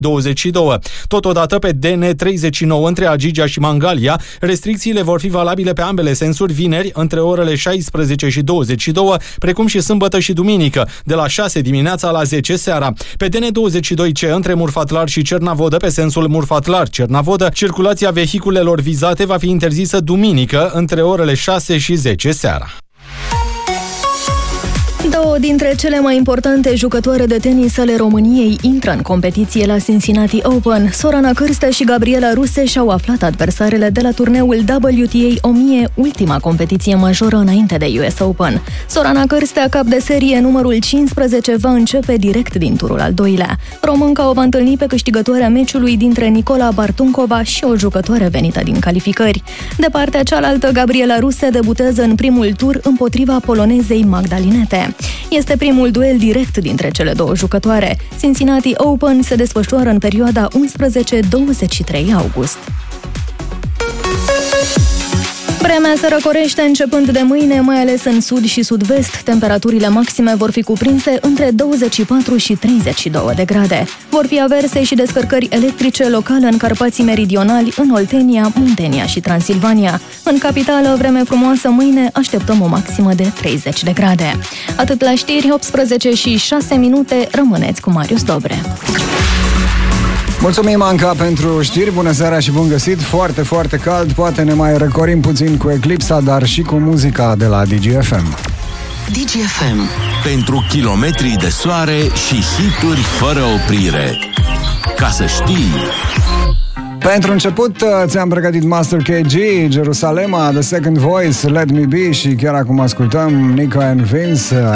22. Totodată pe DN39 între Agigea și Mangalia, restricțiile vor fi valabile pe ambele sensuri vineri între orele 16 și 22, precum și sâmbătă și duminică, de la 6 dimineața la 10 seara. Pe DN22C între Murfatlar și Cernavodă, pe sensul Murfatlar-Cernavodă, circulația vehiculelor vizate va fi interzisă duminică între orele 6 și 10 seara. Două dintre cele mai importante jucătoare de tenis ale României intră în competiție la Cincinnati Open. Sorana Cârstea și Gabriela Ruse și-au aflat adversarele de la turneul WTA 1000, ultima competiție majoră înainte de US Open. Sorana Cârstea, cap de serie numărul 15, va începe direct din turul al doilea. Românca o va întâlni pe câștigătoarea meciului dintre Nicola Bartuncova și o jucătoare venită din calificări. De partea cealaltă, Gabriela Ruse debutează în primul tur împotriva polonezei Magdalinete. Este primul duel direct dintre cele două jucătoare. Cincinnati Open se desfășoară în perioada 11-23 august. Vremea se răcorește începând de mâine, mai ales în sud și sud-vest. Temperaturile maxime vor fi cuprinse între 24 și 32 de grade. Vor fi averse și descărcări electrice locale în Carpații Meridionali, în Oltenia, Muntenia și Transilvania. În capitală, vreme frumoasă mâine, așteptăm o maximă de 30 de grade. Atât la știri, 18 și 6 minute, rămâneți cu Marius Dobre. Mulțumim, Anca, pentru știri. Bună seara și bun găsit. Foarte, foarte cald. Poate ne mai răcorim puțin cu eclipsa, dar și cu muzica de la DGFM. DGFM. Pentru kilometri de soare și hituri fără oprire. Ca să știi. Pentru început, ți-am pregătit Master KG, Jerusalema, The Second Voice, Let Me Be și chiar acum ascultăm Nico and Vince.